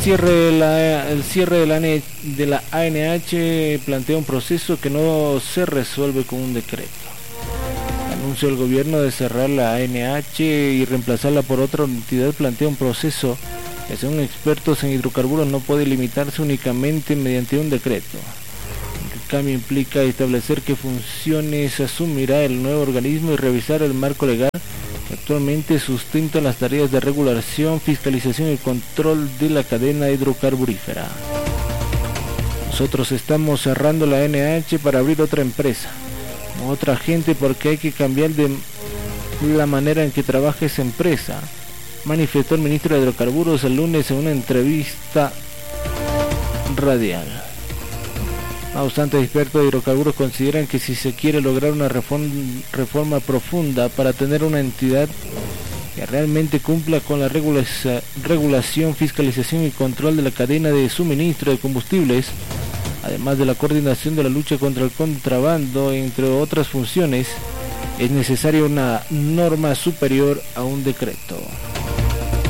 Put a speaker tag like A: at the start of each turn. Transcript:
A: El cierre de la ANH plantea un proceso que no se resuelve con un decreto. El anuncio del gobierno de cerrar la ANH y reemplazarla por otra entidad plantea un proceso que, según expertos en hidrocarburos, no puede limitarse únicamente mediante un decreto. El cambio implica establecer qué funciones asumirá el nuevo organismo y revisar el marco legal que actualmente sustenta las tareas de regulación, fiscalización y control de la cadena hidrocarburífera. Nosotros estamos cerrando la ANH para abrir otra empresa, otra gente, porque hay que cambiar de la manera en que trabaja esa empresa, manifestó el ministro de Hidrocarburos el lunes en una entrevista radial. No obstante, expertos de hidrocarburos consideran que si se quiere lograr una reforma profunda para tener una entidad que realmente cumpla con la regulación, fiscalización y control de la cadena de suministro de combustibles, además de la coordinación de la lucha contra el contrabando, entre otras funciones, es necesaria una norma superior a un decreto.